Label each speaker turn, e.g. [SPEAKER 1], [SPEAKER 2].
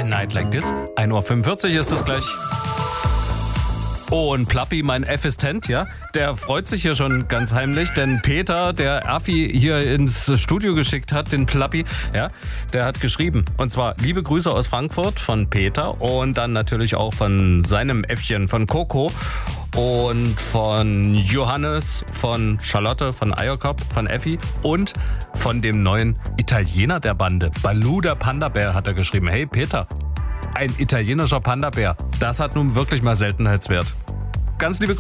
[SPEAKER 1] A Night Like This. 1:45 Uhr ist es gleich. Oh, und Plappi, mein Assistent, ja, der freut sich hier schon ganz heimlich, denn Peter, der Affi hier ins Studio geschickt hat, den Plappi, ja, der hat geschrieben. Und zwar liebe Grüße aus Frankfurt von Peter und dann natürlich auch von seinem Äffchen, von Coco und von Johannes, von Charlotte, von Eierkopf, von Effi und von dem neuen Italiener der Bande, Baloo der Panda-Bär, hat er geschrieben. Hey Peter, ein italienischer Panda-Bär, das hat nun wirklich mal Seltenheitswert. Ganz liebe Grüße.